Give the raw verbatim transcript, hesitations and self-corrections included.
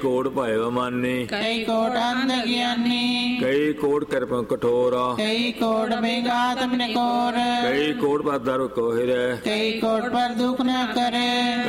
ਕੋਟ ਭਇ ਮਾਨੀ, ਕਈ ਕੋਟ ਅੰਧ ਗਿਆਨੀ, ਕਈ ਕੋਟ ਕਿਰਪ ਕਠੋਰਾ, ਕਈ ਕੋਟ ਬੇਗਾਤ ਮਨਕੋਰ, ਕਈ ਕੋਟ ਪਰ ਦਰ ਕੋਹਿਰੈ, ਕਈ ਕੋਟ ਪਰ ਦੁਖ ਨਾ ਕਰੇ।